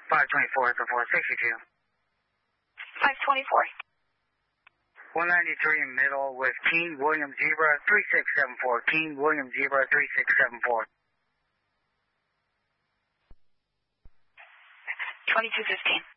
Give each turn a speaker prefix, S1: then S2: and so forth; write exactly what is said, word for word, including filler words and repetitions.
S1: five twenty-four, Echo four sixty-two.
S2: five twenty-four.
S1: one ninety-three middle with King William Zebra three six seven four. King William Zebra three six seven four.
S2: twenty-two fifteen.